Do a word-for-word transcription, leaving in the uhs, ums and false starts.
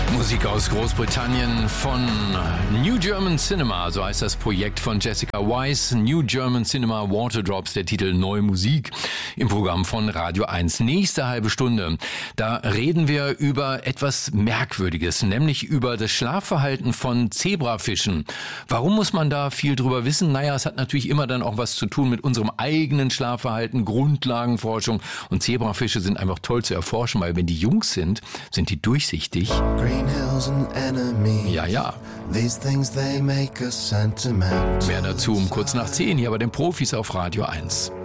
Musik aus Großbritannien von New German Cinema, so heißt das Projekt von Jessica Wise. New German Cinema Waterdrops, der Titel Neue Musik im Programm von Radio eins. Nächste halbe Stunde, da reden wir über etwas Merkwürdiges, nämlich über das Schlafverhalten von Zebrafischen. Warum muss man da viel drüber wissen? Naja, es hat natürlich immer dann auch was zu tun mit unserem eigenen Schlafverhalten, Grundlagenforschung. Und Zebrafische sind einfach toll zu erforschen, weil wenn die jung sind, sind die durchsichtig. Ja, ja. Mehr dazu um kurz nach zehn hier bei den Profis auf Radio eins.